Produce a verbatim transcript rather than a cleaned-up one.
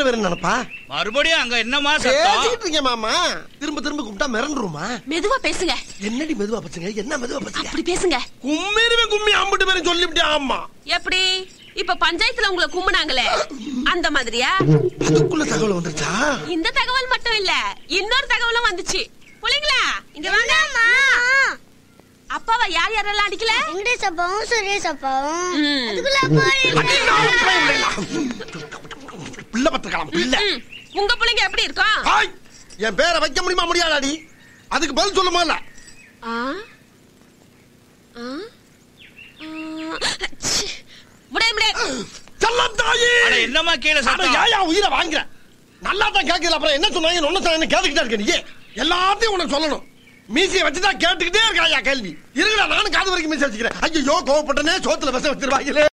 வேற நினைப்பா? மறுபடியும் அங்க என்னமா சத்தம்? பேசிட்டு மாமா. திரும்ப திரும்ப கூப்பிட்டா மிரண்டுருமா? மெதுவா பேசுங்க. என்னடி மெதுவா பேசுங்க? என்ன மெதுவா பேசுங்க? அப்படி பேசுங்க. கும்மிருவே கும்மி ஆம்பிட்டு பேரும் சொல்லிவிட்டே. ஆமா. எப்படி? இப்ப பஞ்சாயத்துல உங்களை கும்பினாங்களே அந்த மாதிரியா? அதுக்குள்ள தகவல் வந்துச்சா? இந்த தகவல் மட்டும் இல்ல, இன்னொரு தகவலும் வந்துச்சு. புள்ளைங்களா இங்க வாங்க. அப்பாவை யார் யாரெல்லாம் அடிக்கல? வெங்கடேஷ் அப்பாவும் சுரேஷ் அப்பாவும். அதுக்குள்ள பிள்ளை பத்திரக்கலாம் பிள்ளை. உங்க பிள்ளைங்க எப்படி இருக்கும்? என் பேரை வைக்க முடியுமா முடியாதாடி? அதுக்கு பதில் சொல்லுமா இல்ல? என்னமா கீழே சத்தம்? யாயா உயிரை வாங்குற? நல்லா தான் கேட்கல, அப்புறம் என்ன சொன்னாங்க ஒன்னு சொன்ன கேட்டுக்கிட்டே இருக்க. நீ எல்லாத்தையும் உனக்கு சொல்லணும். மீசியை வச்சுதான் கேட்டுக்கிட்டே இருக்கா கேள்வி. இருக்குடா, நானும் காது வரைக்கும் மீசி வச்சுக்கிறேன். ஐயோ கோவப்பட்டனே, சோத்துல விஷம் வச்சிருவாங்களே.